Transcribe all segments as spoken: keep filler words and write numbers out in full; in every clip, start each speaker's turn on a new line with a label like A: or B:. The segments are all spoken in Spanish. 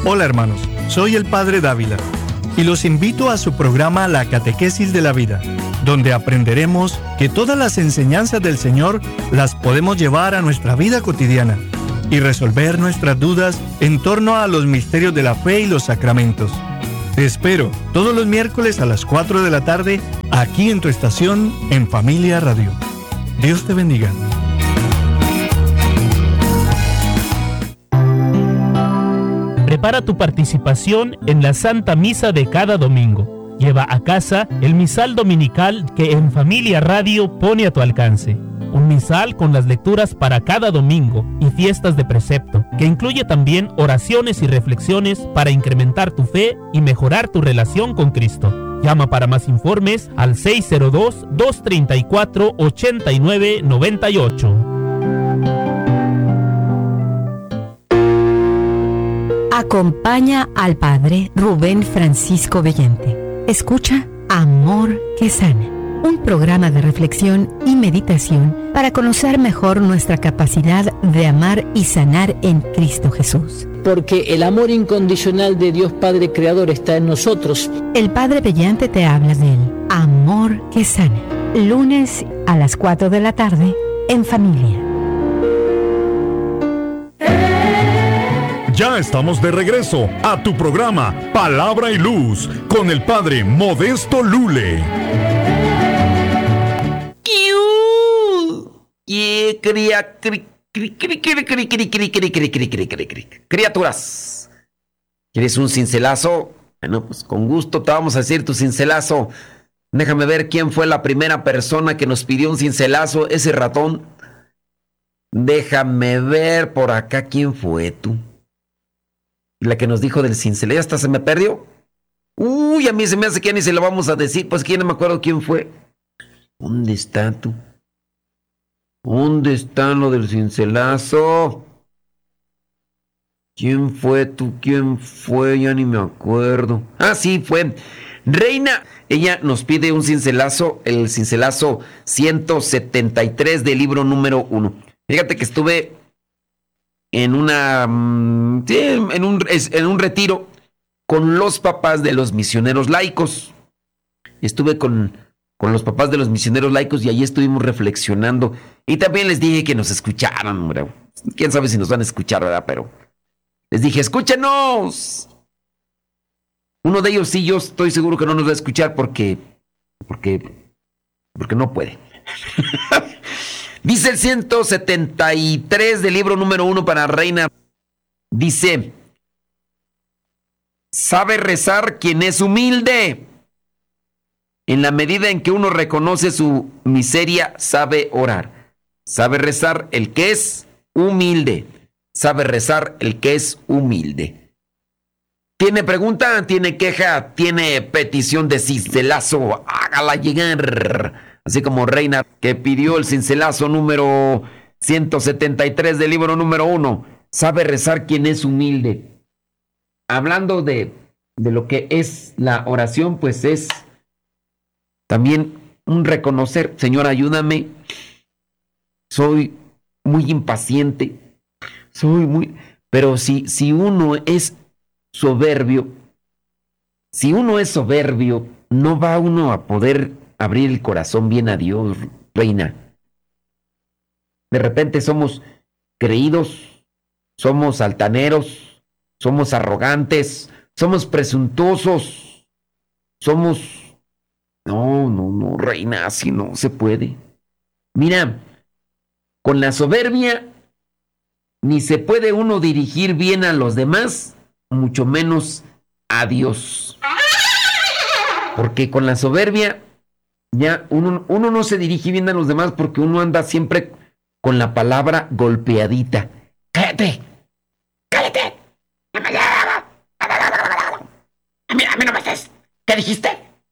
A: Hola hermanos, soy el Padre Dávila y los invito a su programa La Catequesis de la Vida, donde aprenderemos que todas las enseñanzas del Señor las podemos llevar a nuestra vida cotidiana y resolver nuestras dudas en torno a los misterios de la fe y los sacramentos. Te espero todos los miércoles a las cuatro de la tarde aquí en tu estación en Familia Radio. Dios te bendiga.
B: Prepara tu participación en la Santa Misa de cada domingo. Lleva a casa el misal dominical que en Familia Radio pone a tu alcance. Un misal con las lecturas para cada domingo y fiestas de precepto, que incluye también oraciones y reflexiones para incrementar tu fe y mejorar tu relación con Cristo. Llama para más informes al seis cero dos, dos tres cuatro, ocho nueve nueve ocho.
C: Acompaña al Padre Rubén Francisco Vellente. Escucha Amor que Sana, un programa de reflexión y meditación para conocer mejor nuestra capacidad de amar y sanar en Cristo Jesús.
D: Porque el amor incondicional de Dios Padre Creador está en nosotros.
C: El Padre Vellente te habla del Amor que Sana, lunes a las cuatro de la tarde en Familia.
E: Ya estamos de regreso a tu programa Palabra y Luz con el Padre Modesto Lule.
F: Y cría, cri, cri, cri, cri, cri, cri, cri, cri, cri, cri, cri, cri, cri. Criaturas, ¿quieres un cincelazo? Bueno, pues con gusto te vamos a decir tu cincelazo. Déjame ver quién fue la primera persona que nos pidió un cincelazo, ese ratón. Déjame ver por acá quién fue tú. La que nos dijo del cincel, hasta se me perdió. Uy, a mí se me hace que ni se lo vamos a decir, pues que no me acuerdo quién fue. ¿Dónde está tú? ¿Dónde está lo del cincelazo? ¿Quién fue tú? ¿Quién fue? Ya ni me acuerdo. Ah, sí, fue Reina. Ella nos pide un cincelazo, el cincelazo ciento setenta y tres del libro número uno. Fíjate que estuve en una sí, en un en un retiro con los papás de los misioneros laicos. Estuve con con los papás de los misioneros laicos y ahí estuvimos reflexionando y también les dije que nos escucharan, hombre. Quién sabe si nos van a escuchar, ¿verdad? Pero les dije, escúchenos. Uno de ellos sí, yo estoy seguro que no nos va a escuchar porque porque porque no puede. Dice el ciento setenta y tres del libro número uno para Reina. Dice, sabe rezar quien es humilde. En la medida en que uno reconoce su miseria, sabe orar. Sabe rezar el que es humilde. Sabe rezar el que es humilde. ¿Tiene pregunta? ¿Tiene queja? ¿Tiene petición de cincelazo? Hágala llegar. Así como Reina, que pidió el cincelazo número ciento setenta y tres del libro número uno. Sabe rezar quien es humilde. Hablando de, de lo que es la oración, pues es también un reconocer, Señor, ayúdame. Soy muy impaciente. Soy muy... Pero si, si uno es soberbio, si uno es soberbio, no va uno a poder abrir el corazón bien a Dios, Reina. De repente somos creídos, somos altaneros, somos arrogantes, somos presuntuosos, somos... No, no, no, Reina, así no se puede. Mira, con la soberbia ni se puede uno dirigir bien a los demás, mucho menos a Dios. Porque con la soberbia ya uno, uno no se dirige bien a los demás porque uno anda siempre con la palabra golpeadita. ¡Cállate! ¡Cállate! A mí, a mí no me estés. ¿Qué dijiste?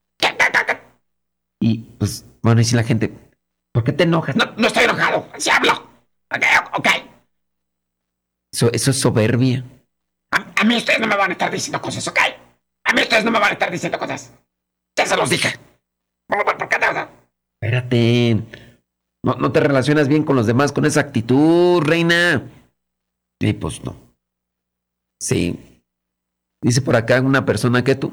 F: Y pues, bueno, y si la gente, ¿por qué te enojas? No, no estoy enojado, así hablo. Ok, ok. Eso, eso es soberbia. A, a mí ustedes no me van a estar diciendo cosas, ¿ok? A mí ustedes no me van a estar diciendo cosas. Ya se los dije. ¿Por qué te vas a...? Espérate. No, no te relacionas bien con los demás con esa actitud, Reina. Y pues no. Sí. Dice por acá una persona que tú.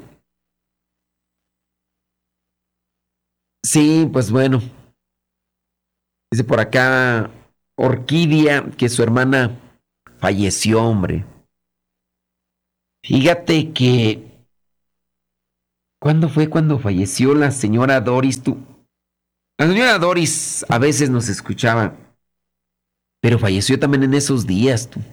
F: Sí, pues bueno. Dice por acá Orquídea que su hermana falleció, hombre. Fíjate que... ¿Cuándo fue cuando falleció la señora Doris, tú? La señora Doris a veces nos escuchaba, pero falleció también en esos días, tú.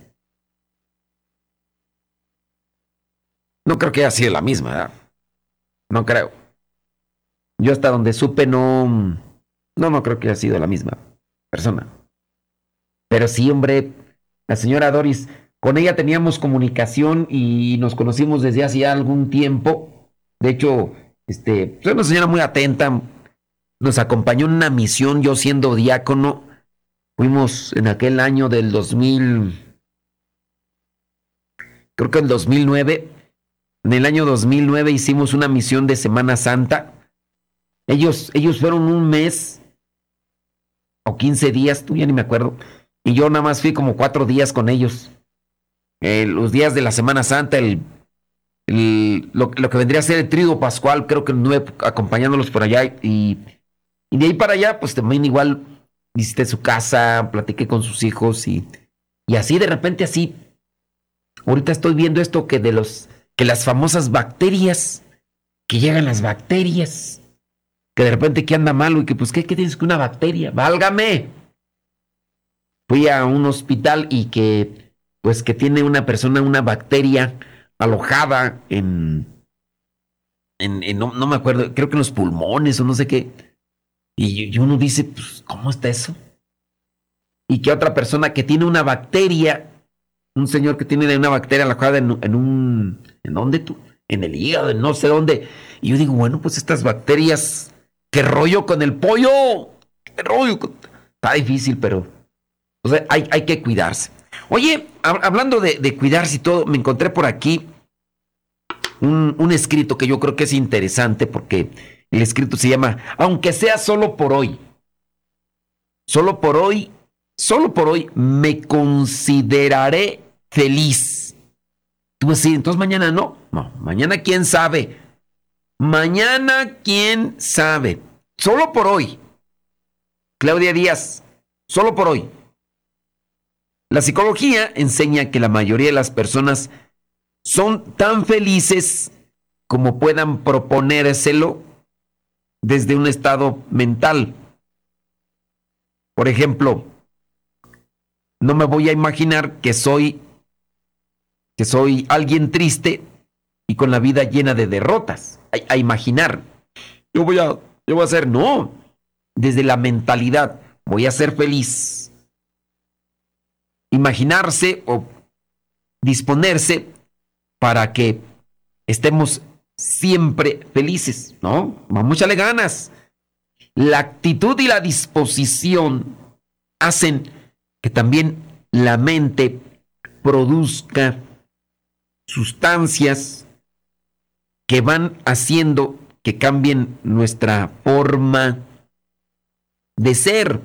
F: No creo que haya sido la misma, ¿verdad? No creo. Yo hasta donde supe no... No, no creo que haya sido la misma persona. Pero sí, hombre, la señora Doris, con ella teníamos comunicación y nos conocimos desde hace algún tiempo. De hecho, este, es una señora muy atenta. Nos acompañó en una misión, yo siendo diácono. Fuimos en aquel año del dos mil... Creo que en dos mil nueve... En el año dos mil nueve hicimos una misión de Semana Santa. Ellos, ellos fueron un mes o quince días, tú ya ni me acuerdo. Y yo nada más fui como cuatro días con ellos. Eh, los días de la Semana Santa, el, el, lo, lo que vendría a ser el Tríodo Pascual, creo que anduve acompañándolos por allá. Y, y de ahí para allá, pues también igual visité su casa, platiqué con sus hijos. Y, y así de repente, así. Ahorita estoy viendo esto que de los... que las famosas bacterias, que llegan las bacterias, que de repente que anda malo y que pues, ¿qué, qué tienes que una bacteria? ¡Válgame! Fui a un hospital y que, pues, que tiene una persona una bacteria alojada en, en, en no, no me acuerdo, creo que en los pulmones o no sé qué. Y, y uno dice, pues, ¿cómo está eso? Y que otra persona que tiene una bacteria, un señor que tiene una bacteria alojada en, en un... ¿En dónde tú? En el hígado, en no sé dónde. Y yo digo, bueno, pues estas bacterias, ¿qué rollo con el pollo? ¿Qué rollo? Está difícil, pero... O sea, hay, hay que cuidarse. Oye, hab- hablando de, de cuidarse y todo, me encontré por aquí un, un escrito que yo creo que es interesante porque el escrito se llama Aunque sea solo por hoy. Solo por hoy, solo por hoy me consideraré feliz. Tú vas a decir, entonces mañana no. No, mañana quién sabe. Mañana quién sabe. Solo por hoy. Claudia Díaz, solo por hoy. La psicología enseña que la mayoría de las personas son tan felices como puedan proponérselo desde un estado mental. Por ejemplo, no me voy a imaginar que soy que soy alguien triste y con la vida llena de derrotas. A, a imaginar. Yo voy a, yo voy a ser, no. Desde la mentalidad, voy a ser feliz. Imaginarse o disponerse para que estemos siempre felices, ¿no? Vamos, échale ganas. La actitud y la disposición hacen que también la mente produzca sustancias que van haciendo que cambien nuestra forma de ser.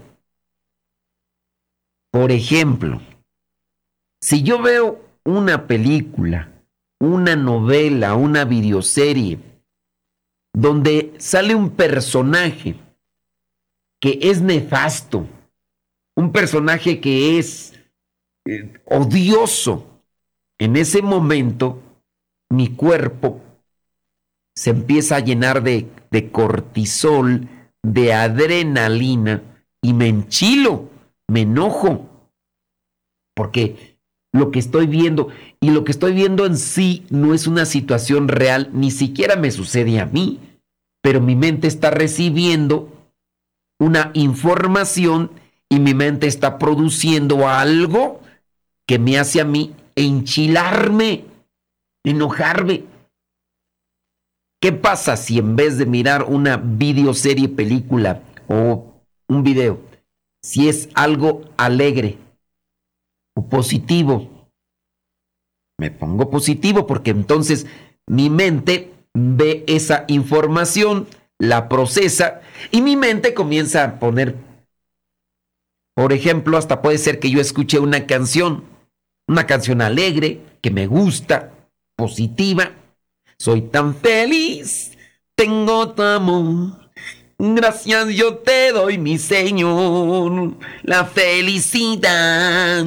F: Por ejemplo, si yo veo una película, una novela, una videoserie, donde sale un personaje que es nefasto, un personaje que es eh, odioso, en ese momento mi cuerpo se empieza a llenar de, de cortisol, de adrenalina y me enchilo, me enojo, porque lo que estoy viendo y lo que estoy viendo en sí no es una situación real, ni siquiera me sucede a mí, pero mi mente está recibiendo una información y mi mente está produciendo algo que me hace a mí enchilarme, enojarme. ¿Qué pasa si en vez de mirar una videoserie, película o un video, si es algo alegre o positivo? Me pongo positivo porque entonces mi mente ve esa información, la procesa y mi mente comienza a poner, por ejemplo, hasta puede ser que yo escuche una canción, una canción alegre que me gusta positiva. Soy tan feliz, tengo tu amor. Gracias yo te doy, mi Señor, la felicidad.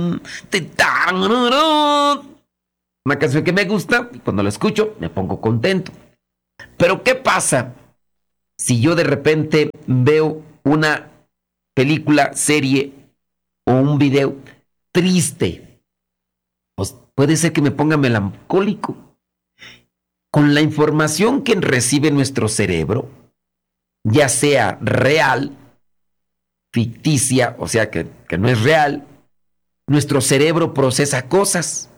F: Una canción que me gusta y cuando la escucho me pongo contento. Pero ¿qué pasa si yo de repente veo una película, serie o un video triste? Pues puede ser que me ponga melancólico. Con la información que recibe nuestro cerebro, ya sea real, ficticia, o sea que, que no es real, nuestro cerebro procesa cosas.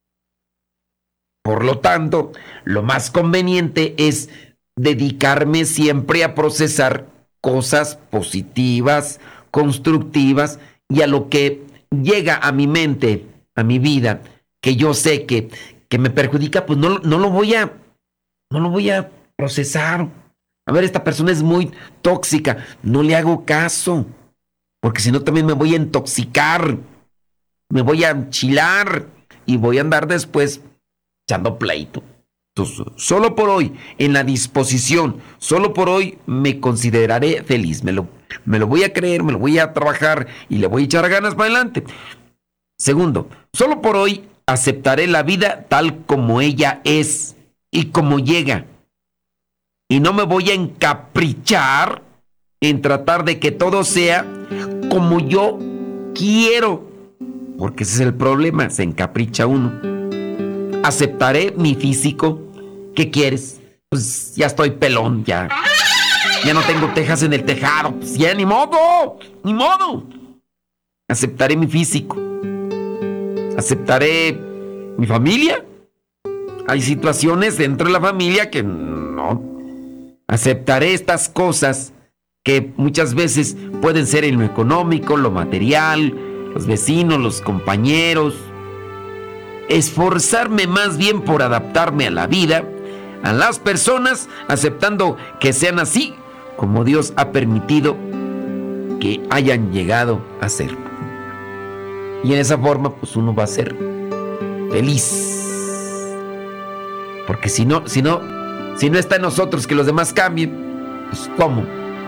F: Por lo tanto, lo más conveniente es dedicarme siempre a procesar cosas positivas, constructivas, y a lo que llega a mi mente, a mi vida, que yo sé que, que me perjudica, pues no, no lo voy a, no lo voy a procesar. A ver, esta persona es muy tóxica, no le hago caso, porque si no también me voy a intoxicar, me voy a enchilar y voy a andar después echando pleito. Entonces, solo por hoy, en la disposición, solo por hoy me consideraré feliz, me lo, me lo voy a creer, me lo voy a trabajar y le voy a echar ganas para adelante. Segundo, solo por hoy aceptaré la vida tal como ella es y como llega. Y no me voy a encaprichar en tratar de que todo sea como yo quiero. Porque ese es el problema, se encapricha uno. Aceptaré mi físico. ¿Qué quieres? Pues ya estoy pelón, ya. Ya no tengo tejas en el tejado. Pues ya, ni modo, ni modo. Aceptaré mi físico. Aceptaré mi familia. Hay situaciones dentro de la familia que no. Aceptaré estas cosas que muchas veces pueden ser en lo económico, lo material, los vecinos, los compañeros. Esforzarme más bien por adaptarme a la vida, a las personas, aceptando que sean así como Dios ha permitido que hayan llegado a ser. Y en esa forma, pues uno va a ser feliz. Porque si no, si no, si no está en nosotros que los demás cambien, pues ¿cómo?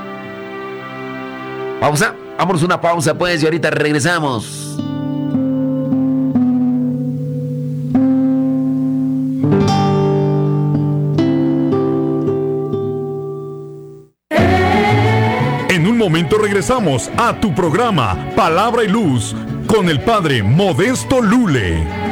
F: Pausa, vámonos una pausa pues y ahorita regresamos.
E: En un momento regresamos a tu programa Palabra y Luz con el Padre Modesto Lule.